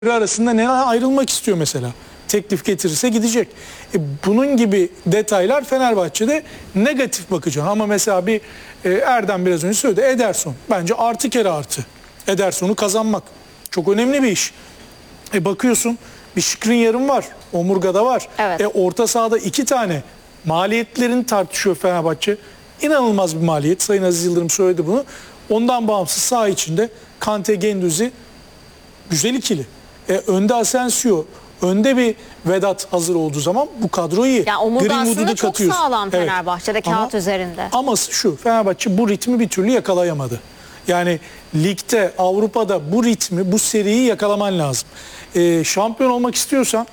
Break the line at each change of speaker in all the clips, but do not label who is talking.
arasında ne ayrılmak istiyor mesela. Teklif getirirse gidecek. Bunun gibi detaylar Fenerbahçe'de negatif bakacağım. Ama mesela bir Erdem biraz önce söyledi. Ederson. Bence artı kere artı. Ederson'u kazanmak. Çok önemli bir iş. Bakıyorsun bir Skriniar'ın var. Omurgada var.
Evet.
Orta sahada 2 tane. Maliyetlerini tartışıyor Fenerbahçe. İnanılmaz bir maliyet. Sayın Aziz Yıldırım söyledi bunu. Ondan bağımsız saha içinde Kante, Gendouzi güzel ikili. Önde Asensio, önde bir Vedat hazır olduğu zaman bu kadro iyi.
Ya omurga
Greenwood'u
aslında
da
çok
katıyorsun.
sağlam
Evet.
Fenerbahçe'de kağıt üzerinde.
Ama şu, Fenerbahçe bu ritmi bir türlü yakalayamadı. Yani ligde, Avrupa'da bu ritmi, bu seriyi yakalaman lazım. Şampiyon olmak istiyorsan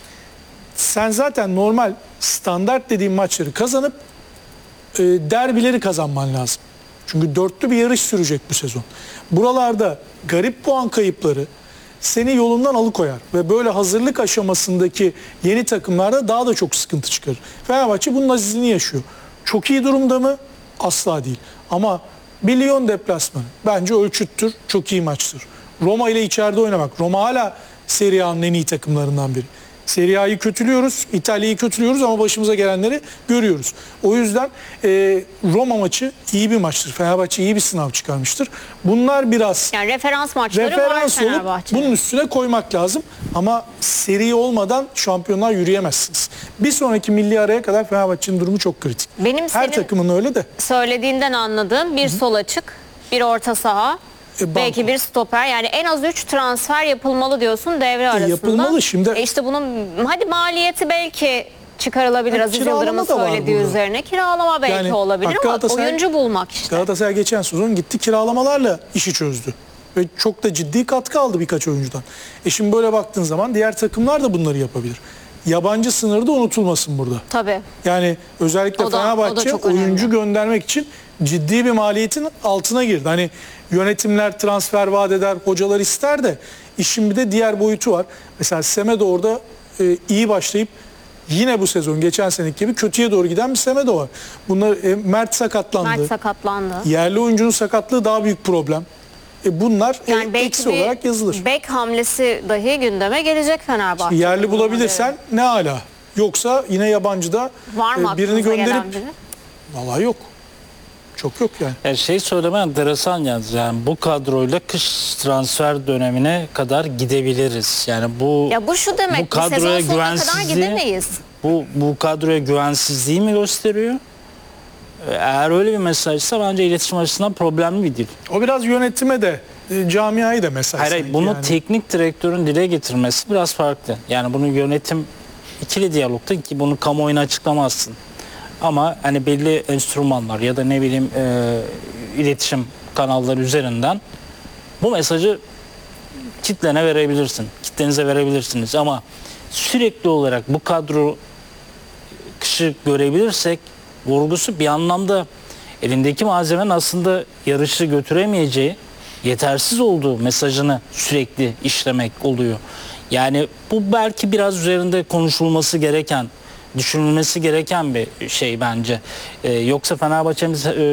sen zaten normal standart dediğin maçları kazanıp derbileri kazanman lazım. Çünkü dörtlü bir yarış sürecek bu sezon. Buralarda garip puan kayıpları seni yolundan alıkoyar ve böyle hazırlık aşamasındaki yeni takımlarda daha da çok sıkıntı çıkarır. Fenerbahçe bunun azizliğini yaşıyor. Çok iyi durumda mı? Asla değil. Ama bir Lyon deplasmanı bence ölçüttür, çok iyi maçtır. Roma ile içeride oynamak. Roma hala Serie A'nın en iyi takımlarından biri. Serie A'yı kötülüyoruz, İtalya'yı kötülüyoruz ama başımıza gelenleri görüyoruz. O yüzden Roma maçı iyi bir maçtır. Fenerbahçe iyi bir sınav çıkarmıştır. Bunlar biraz
Yani referans maçları var Fenerbahçe'nin.
bunun üstüne koymak lazım. Ama seri olmadan şampiyonlar yürüyemezsiniz. Bir sonraki milli araya kadar Fenerbahçe'nin durumu çok kritik.
Benim
Her
senin
takımın öyle de.
söylediğinden anladığım bir sol açık, bir orta saha, belki bir stoper. Yani en az 3 transfer yapılmalı diyorsun devre arasında.
Yapılmalı şimdi.
İşte bunun hadi maliyeti belki çıkarılabilir Aziz
kiralama
Yıldırım'ın
da var
söylediği
burada.
üzerine. Kiralama belki
Yani
olabilir
bak
ama
Galatasaray-
oyuncu bulmak işte.
Galatasaray geçen sezon gitti kiralamalarla işi çözdü. Ve çok da ciddi katkı aldı birkaç oyuncudan. Şimdi böyle baktığın zaman diğer takımlar da bunları yapabilir. Yabancı sınırı da unutulmasın burada.
Tabii.
Yani özellikle
O da
Fenerbahçe
çok
oyuncu
önemli.
göndermek için ciddi bir maliyetin altına girdi. Hani yönetimler transfer vaat eder, hocalar ister de işin bir de diğer boyutu var. Mesela Semedo orada iyi başlayıp yine bu sezon geçen seneki gibi kötüye doğru giden bir Semedo var. Bunlar Mert sakatlandı.
Mert sakatlandı.
Yerli oyuncunun sakatlığı daha büyük problem. Bunlar
Yani belki
eksi olarak yazılır.
bek hamlesi dahi gündeme gelecek Fenerbahçe.
Yerli bulabilirsen ne ala. Yoksa yine yabancıda
Var mı
birini
aklınıza gelen
gönderip
biri?
vallahi yok. Çok yok yani.
Yani söyleme enteresan yalnız, yani bu kadroyla kış transfer dönemine kadar gidebiliriz. Yani bu
Ya bu şu demek
bu
ki
kadroya
sezon sonuna kadar
güvensizliği-
gidemeyiz.
bu kadroya güvensizliği mi gösteriyor? Eğer öyle bir mesajsa bence iletişim açısından problemli bir dil.
O biraz yönetime de camiayı da mesaj.
Hayır,
sanki
bunu
yani.
teknik direktörün dile getirmesi biraz farklı. Yani bunu yönetim ikili diyalogta ki bunu kamuoyuna açıklamazsın. Ama hani belli enstrümanlar ya da ne bileyim iletişim kanalları üzerinden bu mesajı kitlene verebilirsin. Kitlenize verebilirsiniz ama sürekli olarak bu kadro kışı görebilirsek vurgusu bir anlamda elindeki malzemenin aslında yarışı götüremeyeceği, yetersiz olduğu mesajını sürekli işlemek oluyor. Yani bu belki biraz üzerinde konuşulması gereken, düşünülmesi gereken bir şey bence. Yoksa Fenerbahçe'nin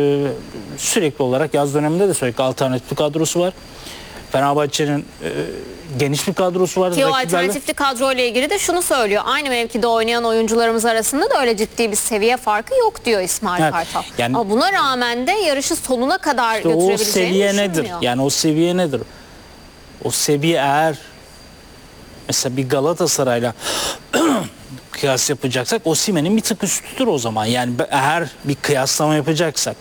sürekli olarak yaz döneminde de sürekli alternatif bir kadrosu var. Fenerbahçe'nin geniş bir kadrosu var.
Ki o
Rakiplerle-
alternatifli kadroyla ilgili de şunu söylüyor. Aynı mevkide oynayan oyuncularımız arasında da öyle ciddi bir seviye farkı yok diyor İsmail
Evet,
Kartal.
yani-
Ama buna rağmen de yarışı sonuna kadar
İşte o
götürebileceğini
seviye nedir?
düşünmüyor.
Yani o seviye nedir? O seviye eğer mesela bir Galatasaray'la kıyas yapacaksak Osimhen'in bir tık üstüdür o zaman. Yani eğer bir kıyaslama yapacaksak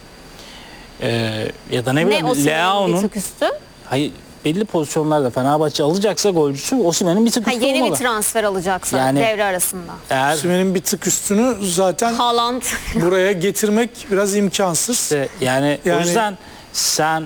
ya da ne
Ne
bileyim
Osimhen'in bir
Leao'nun
tık üstü?
hayır belli pozisyonlarda Fenerbahçe alacaksa golcüsü Osimhen'in bir tık
Ha,
üstü
yeni
olmalı.
bir transfer alacaksa
Yani-
devre arasında.
Eğer
Osimhen'in bir tık üstünü zaten
Haaland.
buraya getirmek biraz imkansız.
yani o
Yani-
yüzden sen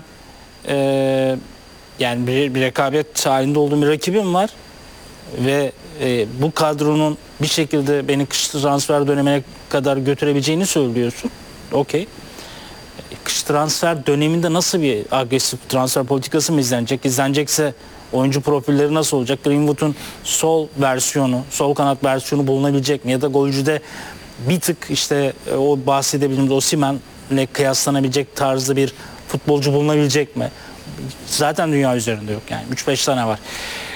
yani bir rekabet halinde olduğun bir rakibin var ve bu kadronun bir şekilde beni kış transfer dönemine kadar götürebileceğini söylüyorsun. Okey. Kış transfer döneminde nasıl bir agresif transfer politikası mı izlenecek? İzlenecekse oyuncu profilleri nasıl olacak? Greenwood'un sol versiyonu, sol kanat versiyonu bulunabilecek mi? Ya da golcüde bir tık işte o bahsedebildiğimiz Osimhen'le kıyaslanabilecek tarzda bir futbolcu bulunabilecek mi? Zaten dünya üzerinde yok yani. 3-5 tane var.